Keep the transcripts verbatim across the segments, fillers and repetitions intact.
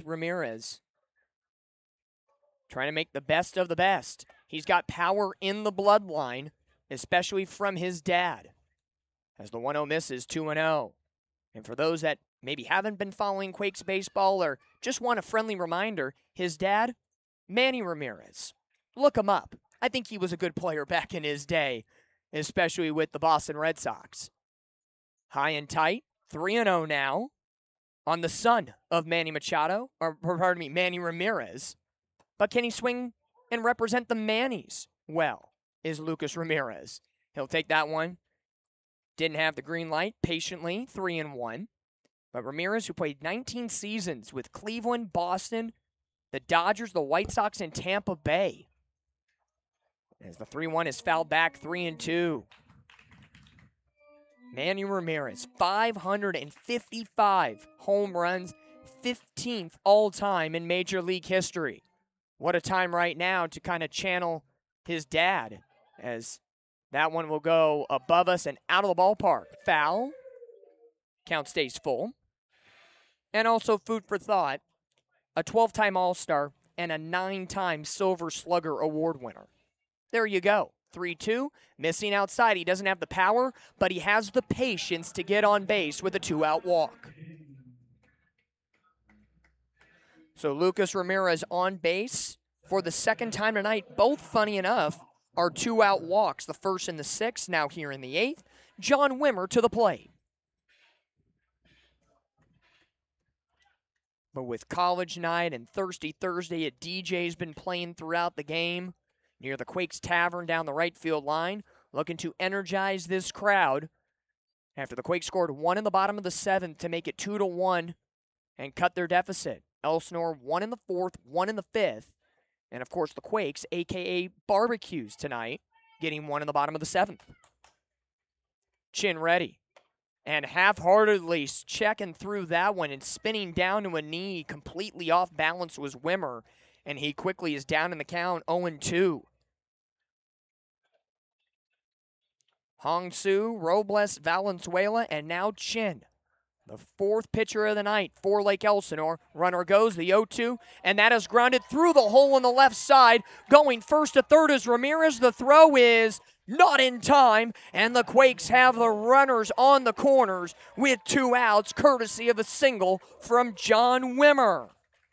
Ramirez. Trying to make the best of the best. He's got power in the bloodline, especially from his dad. As the one oh misses, two and oh. And for those that maybe haven't been following Quakes baseball or just want a friendly reminder, his dad, Manny Ramirez. Look him up. I think he was a good player back in his day, especially with the Boston Red Sox. High and tight, three and oh now on the son of Manny Machado, or pardon me, Manny Ramirez. But can he swing and represent the Mannies well, is Lucas Ramirez. He'll take that one. Didn't have the green light, patiently, three and one. But Ramirez, who played nineteen seasons with Cleveland, Boston, the Dodgers, the White Sox, and Tampa Bay. As the three one is fouled back, three and two. Manny Ramirez, five hundred fifty-five home runs, fifteenth all-time in Major League history. What a time right now to kind of channel his dad, as that one will go above us and out of the ballpark. Foul. Count stays full. And also food for thought, a twelve-time All-Star and a nine-time Silver Slugger Award winner. There you go. three two, missing outside. He doesn't have the power, but he has the patience to get on base with a two-out walk. So Lucas Ramirez on base for the second time tonight. Both, funny enough, are two-out walks. The first in the sixth, now here in the eighth. John Wimmer to the plate. But with college night and Thirsty Thursday, a D J's been playing throughout the game near the Quakes Tavern down the right field line, looking to energize this crowd after the Quakes scored one in the bottom of the seventh to make it two to one and cut their deficit. Elsinore, one in the fourth, one in the fifth. And, of course, the Quakes, a k a. Barbecues tonight, getting one in the bottom of the seventh. Chin ready. And half-heartedly checking through that one and spinning down to a knee, completely off balance, was Wimmer. And he quickly is down in the count, oh and two. Hong-Soo, Robles, Valenzuela, and now Chin. The fourth pitcher of the night for Lake Elsinore. Runner goes, the oh two, and that is grounded through the hole on the left side. Going first to third is Ramirez. The throw is not in time, and the Quakes have the runners on the corners with two outs, courtesy of a single from John Wimmer.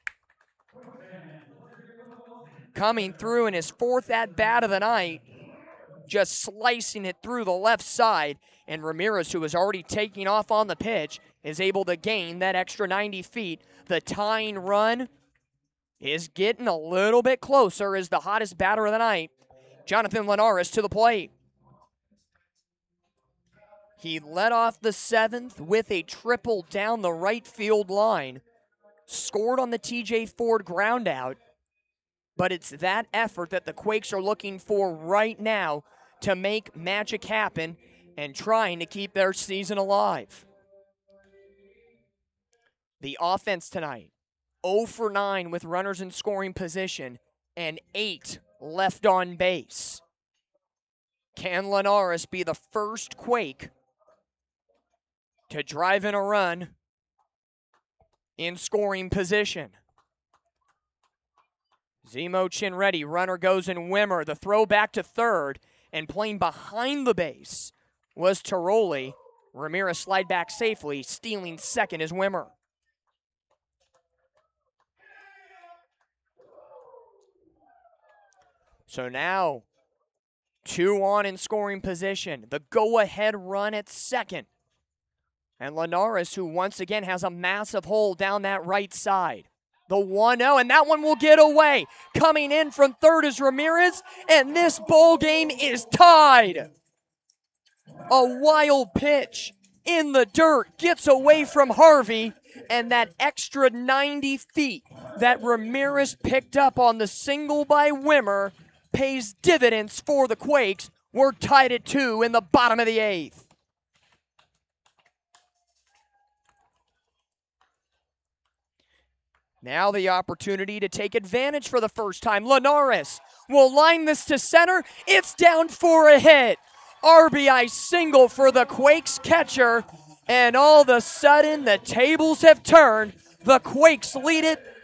Coming through in his fourth at-bat of the night, just slicing it through the left side, and Ramirez, who was already taking off on the pitch, is able to gain that extra ninety feet. The tying run is getting a little bit closer as the hottest batter of the night, Jonathan Linares, to the plate. He led off the seventh with a triple down the right field line, scored on the T J Ford groundout, but it's that effort that the Quakes are looking for right now to make magic happen and trying to keep their season alive. The offense tonight, oh for nine with runners in scoring position and eight left on base. Can Linares be the first Quake to drive in a run in scoring position? Zemo Chin ready, runner goes in Wimmer. The throw back to third, and playing behind the base was Tiroli. Ramirez slide back safely, stealing second is Wimmer. So now, two on in scoring position. The go-ahead run at second. And Linares, who once again has a massive hole down that right side. The one oh, and that one will get away. Coming in from third is Ramirez, and this ball game is tied. A wild pitch in the dirt gets away from Harvey, and that extra ninety feet that Ramirez picked up on the single by Wimmer pays dividends for the Quakes. We're tied at two in the bottom of the eighth. Now the opportunity to take advantage for the first time. Linares will line this to center. It's down for a hit. R B I single for the Quakes catcher. And all of a sudden, the tables have turned. The Quakes lead it